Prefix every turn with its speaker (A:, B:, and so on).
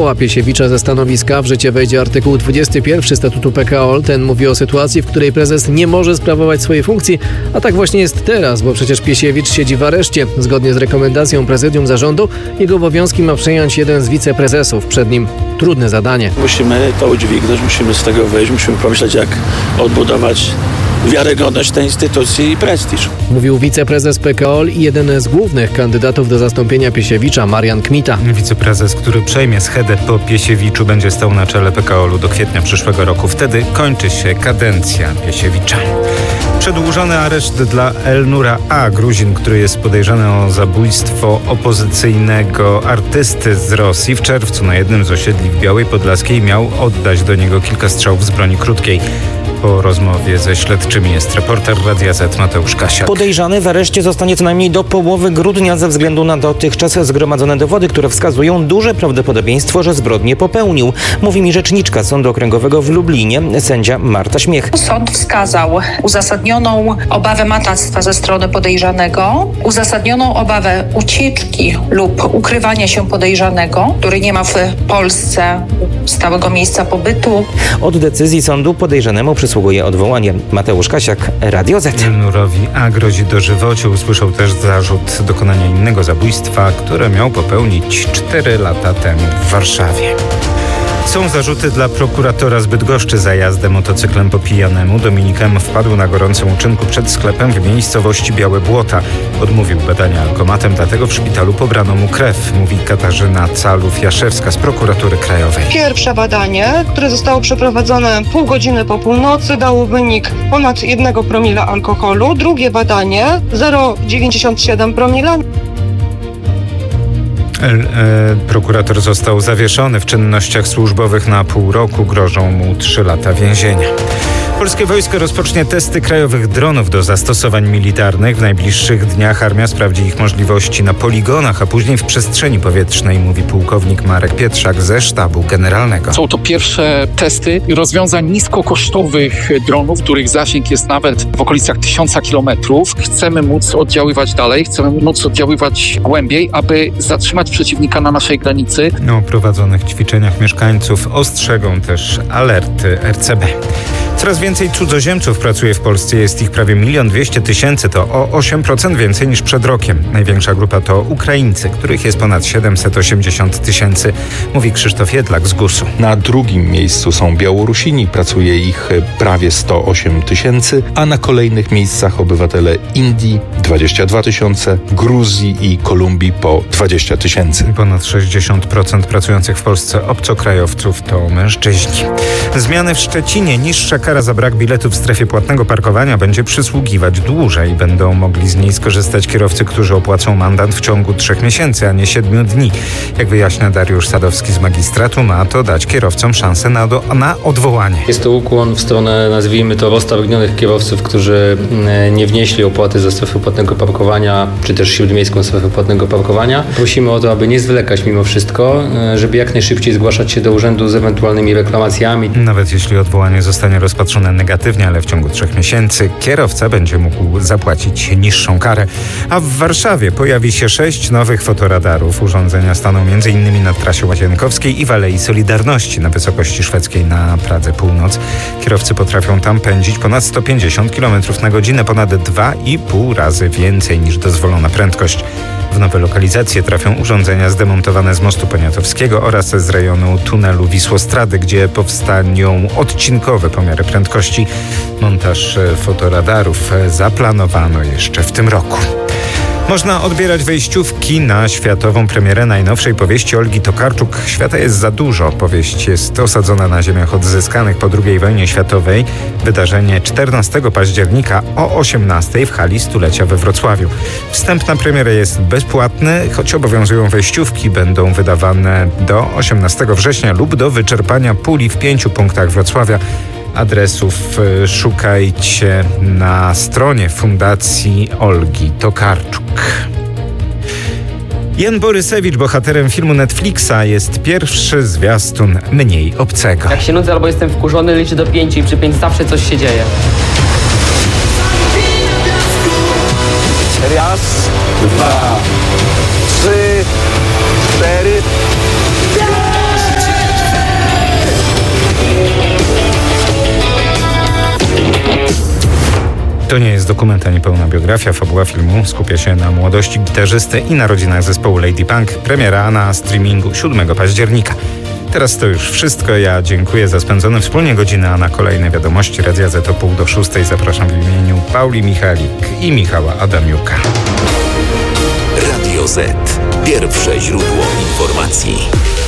A: odwoła Piesiewicza ze stanowiska. W życie wejdzie artykuł 21 statutu PKOL. Ten mówi o sytuacji, w której prezes nie może sprawować swojej funkcji, a tak właśnie jest teraz, bo przecież Piesiewicz siedzi w areszcie. Zgodnie z rekomendacją prezydium zarządu jego obowiązki ma przejąć jeden z wiceprezesów. Przed nim trudne zadanie.
B: Musimy to udźwignąć, musimy z tego wyjść, musimy pomyśleć, jak odbudować wiarygodność tej instytucji i prestiż.
A: Mówił wiceprezes PKOL i jeden z głównych kandydatów do zastąpienia Piesiewicza, Marian Kmita.
C: Wiceprezes, który przejmie schedę po Piesiewiczu, będzie stał na czele PKOL-u do kwietnia przyszłego roku. Wtedy kończy się kadencja Piesiewicza. Przedłużony areszt dla Elnura A., Gruzin, który jest podejrzany o zabójstwo opozycyjnego artysty z Rosji. W czerwcu na jednym z osiedli w Białej Podlaskiej miał oddać do niego kilka strzałów z broni krótkiej. Po rozmowie ze śledczymi jest reporter Radia Z Mateusz Kasiak.
D: Podejrzany w areszcie zostanie co najmniej do połowy grudnia ze względu na dotychczas zgromadzone dowody, które wskazują duże prawdopodobieństwo, że zbrodnię popełnił. Mówi mi rzeczniczka Sądu Okręgowego w Lublinie, sędzia Marta Śmiech.
E: Sąd wskazał uzasadnioną obawę matactwa ze strony podejrzanego, uzasadnioną obawę ucieczki lub ukrywania się podejrzanego, który nie ma w Polsce stałego miejsca pobytu.
D: Od decyzji sądu podejrzanemu przysługuje odwołanie. Mateusz Kasiak, Radio Z.
C: Elnurowi A. grozi dożywocie. Usłyszał też zarzut dokonania innego zabójstwa, które miał popełnić 4 lata temu w Warszawie. Są zarzuty dla prokuratora z Bydgoszczy za jazdę motocyklem po pijanemu. Dominik M. wpadł na gorącym uczynku przed sklepem w miejscowości Białe Błota. Odmówił badania alkomatem, dlatego w szpitalu pobrano mu krew, mówi Katarzyna Calów-Jaszewska z prokuratury krajowej.
F: Pierwsze badanie, które zostało przeprowadzone pół godziny po północy, dało wynik ponad 1 promila alkoholu. Drugie badanie 0,97 promila.
C: Prokurator został zawieszony w czynnościach służbowych na pół roku. Grożą mu 3 lata więzienia. Polskie wojsko rozpocznie testy krajowych dronów do zastosowań militarnych. W najbliższych dniach armia sprawdzi ich możliwości na poligonach, a później w przestrzeni powietrznej, mówi pułkownik Marek Pietrzak ze Sztabu Generalnego.
G: Są to pierwsze testy rozwiązań niskokosztowych dronów, których zasięg jest nawet w okolicach 1000 kilometrów. Chcemy móc oddziaływać dalej, chcemy móc oddziaływać głębiej, aby zatrzymać przeciwnika na naszej granicy.
C: O prowadzonych ćwiczeniach mieszkańców ostrzegą też alerty RCB. Coraz więcej cudzoziemców pracuje w Polsce, jest ich prawie 1 200 000, to o 8% więcej niż przed rokiem. Największa grupa to Ukraińcy, których jest ponad 780 000, mówi Krzysztof Jedlak z GUS-u.
H: Na drugim miejscu są Białorusini, pracuje ich prawie 108 000, a na kolejnych miejscach obywatele Indii 22 000, Gruzji i Kolumbii po 20 000.
C: Ponad 60% pracujących w Polsce obcokrajowców to mężczyźni. Zmiany w Szczecinie. Niższa kara za brak biletu w strefie płatnego parkowania będzie przysługiwać dłużej. Będą mogli z niej skorzystać kierowcy, którzy opłacą mandat w ciągu 3 miesięcy, a nie 7 dni. Jak wyjaśnia Dariusz Sadowski z magistratu, ma to dać kierowcom szansę na odwołanie.
I: Jest to ukłon w stronę, nazwijmy to, roztargnionych kierowców, którzy nie wnieśli opłaty za strefę płatnego parkowania, czy też śródmiejską strefę płatnego parkowania. Prosimy o to, aby nie zwlekać mimo wszystko, żeby jak najszybciej zgłaszać się do urzędu z ewentualnymi reklamacjami.
C: Nawet jeśli odwołanie zostanie rozpatrzone negatywnie, ale w ciągu 3 miesięcy, kierowca będzie mógł zapłacić niższą karę. A w Warszawie pojawi się 6 nowych fotoradarów. Urządzenia staną m.in. na trasie Łazienkowskiej i w Alei Solidarności na wysokości szwedzkiej na Pradze Północ. Kierowcy potrafią tam pędzić ponad 150 km na godzinę, ponad 2,5 razy więcej niż dozwolona prędkość. W nowe lokalizacje trafią urządzenia zdemontowane z mostu Poniatowskiego oraz z rejonu tunelu Wisłostrady, gdzie powstaną odcinkowe pomiary prędkości. Montaż fotoradarów zaplanowano jeszcze w tym roku. Można odbierać wejściówki na światową premierę najnowszej powieści Olgi Tokarczuk „Świata jest za dużo”. Powieść jest osadzona na ziemiach odzyskanych po II wojnie światowej. Wydarzenie 14 października o 18:00 w hali Stulecia we Wrocławiu. Wstęp na premierę jest bezpłatny, choć obowiązują wejściówki. Będą wydawane do 18 września lub do wyczerpania puli w 5 punktach Wrocławia. Adresów szukajcie na stronie Fundacji Olgi Tokarczuk. Jan Borysewicz, bohaterem filmu Netflixa, jest pierwszy zwiastun Mniej obcego.
J: Jak się nudzę albo jestem wkurzony, liczę do 5 i przy 5 zawsze coś się dzieje.
B: Raz, 2, 3, 4, 5!
C: To nie jest dokument ani pełna biografia. Fabuła filmu skupia się na młodości gitarzysty i narodzinach zespołu Lady Punk. Premiera na streamingu 7 października. Teraz to już wszystko. Ja dziękuję za spędzone wspólnie godziny, a na kolejne wiadomości Radia Z o 5:45 zapraszam w imieniu Pauli Michalik i Michała Adamiuka.
K: Radio Z. Pierwsze źródło informacji.